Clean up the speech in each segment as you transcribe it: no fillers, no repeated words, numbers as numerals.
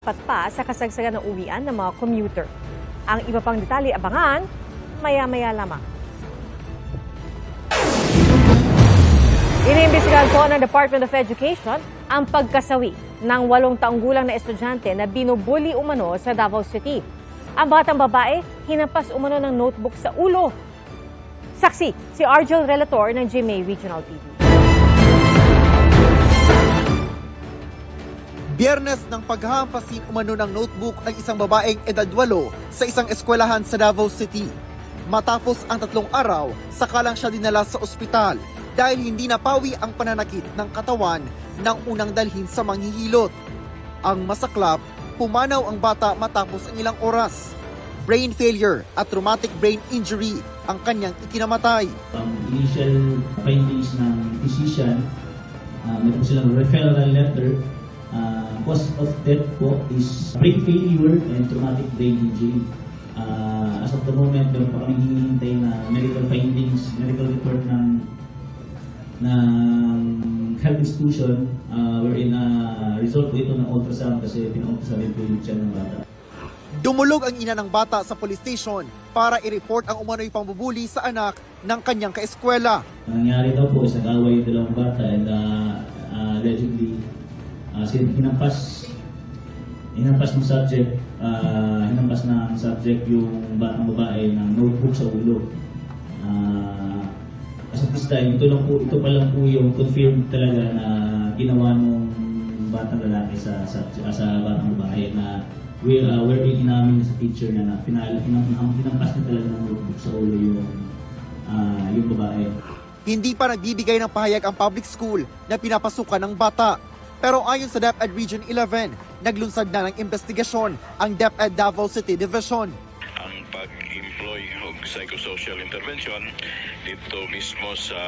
lilipat pa sa kasagsagan ng uwian ng mga commuter. Ang iba pang detalye abangan maya-maya lamang. Iniimbestigahan po ng Department of Education ang pagkasawi ng 8 taong gulang na estudyante na binubuli umano sa Davao City. Ang batang babae, hinampas umano ng notebook sa ulo. Saksi, si Argel Relator ng GMA Regional TV. Biyernes ng paghahampasin umano ng notebook ang isang babaeng edad 8 sa isang eskwelahan sa Davao City. Matapos ang 3 araw, saka lang siya dinala sa ospital dahil hindi napawi ang pananakit ng katawan ng unang dalhin sa manghihilot. Ang masaklap, pumanaw ang bata matapos ang ilang oras. Brain failure at traumatic brain injury ang kanyang ikinamatay. Ang initial findings ng physician, may po silang referral letter. Cause of death po is brain failure and traumatic brain injury. As of the moment, meron pa kami hinihintay na medical findings, medical report ng health institution wherein result po ito ng ultrasound kasi pina-ultrasound po yung tiyan ng bata. Dumulog ang ina ng bata sa police station para i-report ang umano'y pambubuli sa anak ng kanyang kaeskwela. Nangyari daw po is nag-away yung dalawang bata and allegedly hinampas ng subject yung batang babae ng notebook sa ulo. As of this time, ito pa lang po yung confirmed talaga na ginawa ng batang lalaki sa batang babae na wherein inamin sa picture na hinampas na talaga ng notebook sa ulo yung babae. Hindi pa nagbibigay ng pahayag ang public school na pinapasukan ng bata. Pero ayon sa DepEd Region 11, naglunsad na ng investigasyon ang DepEd Davao City Division. Ang pag-employ og psychosocial intervention dito mismo sa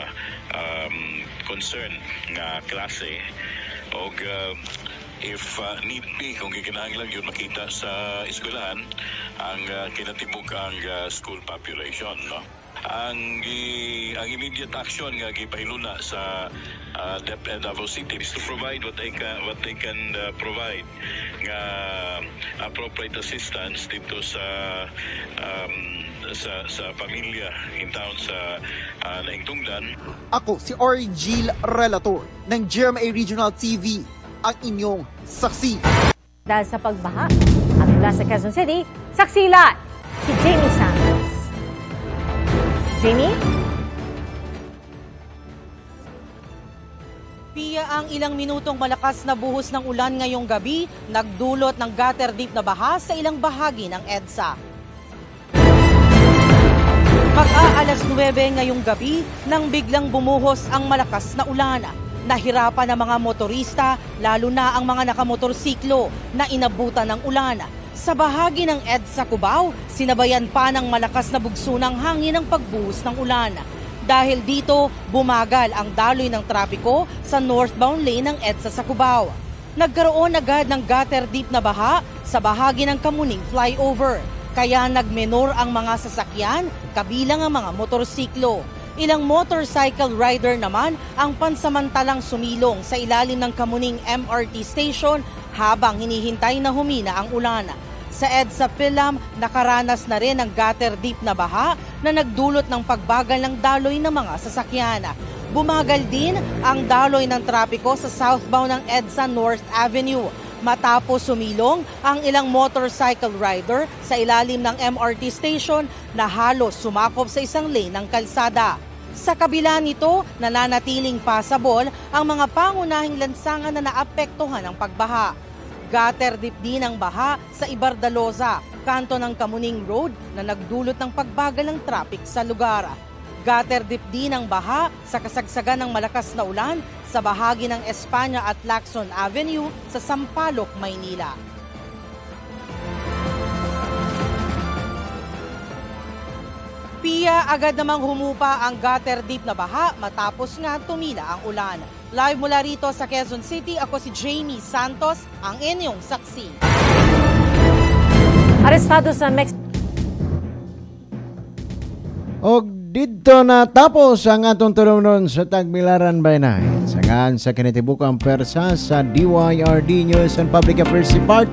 concern nga klase og if need be, kung gikinahanglan yun makita sa eskwelahan ang kinatibuk ang school population, no? Ang immediate action nga gipahiluna sa DepEd Davao City is to provide what they can provide nga appropriate assistance dito sa pamilya in town sa Naingtungdan. Ako si Argel Relator ng GMA Regional TV, ang inyong saksi. Dahil sa pagbaha at mula sa Quezon City, saksilan si Jamie Santos. Jamie? Pia, ang ilang minutong malakas na buhos ng ulan ngayong gabi nagdulot ng gutter deep na baha sa ilang bahagi ng EDSA. Mag-aalas 9 ngayong gabi nang biglang bumuhos ang malakas na ulan. Nahirapan ang mga motorista, lalo na ang mga nakamotorsiklo na inabutan ng ulan. Sa bahagi ng EDSA Cubao, sinabayan pa ng malakas na bugso ng hangin ang pagbuhos ng ulan. Dahil dito, bumagal ang daloy ng trapiko sa northbound lane ng EDSA sa Cubao. Nagkaroon agad ng gutter deep na baha sa bahagi ng Kamuning flyover. Kaya nagmenor ang mga sasakyan, kabilang ang mga motorsiklo. Ilang motorcycle rider naman ang pansamantalang sumilong sa ilalim ng Kamuning MRT station habang hinihintay na humina ang ulan. Sa EDSA Pilam, nakaranas na rin ng gutter deep na baha na nagdulot ng pagbagal ng daloy ng mga sasakyan. Bumagal din ang daloy ng trapiko sa southbound ng EDSA North Avenue. Matapos sumilong ang ilang motorcycle rider sa ilalim ng MRT station na halos sumakop sa isang lane ng kalsada. Sa kabila nito, nananatiling passable ang mga pangunahing lansangan na naapektuhan ng pagbaha. Gutter deep din ang baha sa Ibardaloza, kanto ng Kamuning Road na nagdulot ng pagbagal ng traffic sa lugar. Gutter deep din ang baha sa kasagsagan ng malakas na ulan sa bahagi ng Espanya at Lacson Avenue sa Sampaloc, Maynila. Pia, agad namang humupa ang gutter deep na baha matapos nga tumila ang ulan. Live mula rito sa Quezon City, ako si Jamie Santos, ang inyong saksi. Arestado sa Mexico. Og dito na tapos ang atong tulong sa Tagbilaran by Night. Sangan sa kinatibukang persa sa DYRD News and Public Affairs Department.